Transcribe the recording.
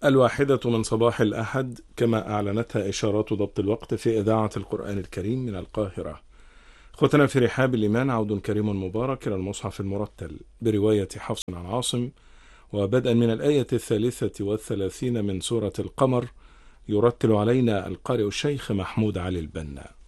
1 من صباح الأحد، كما أعلنتها إشارات ضبط الوقت في إذاعة القرآن الكريم من القاهرة. أخوتنا في رحاب الإيمان، عود كريم مبارك إلى المصحف المرتل برواية حفص عن عاصم، وبدءا من الآية 33 من سورة القمر، يرتل علينا القارئ الشيخ محمود علي البنا.